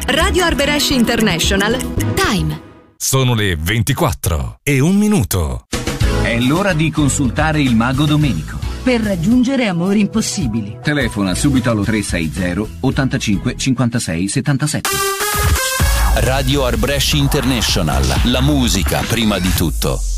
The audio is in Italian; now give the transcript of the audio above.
Radio Arbëresh International. Time. Sono le 24:01. È l'ora di consultare il mago Domenico. Per raggiungere amori impossibili. Telefona subito allo 360 85 56 77. Radio Arbëresh International. La musica prima di tutto.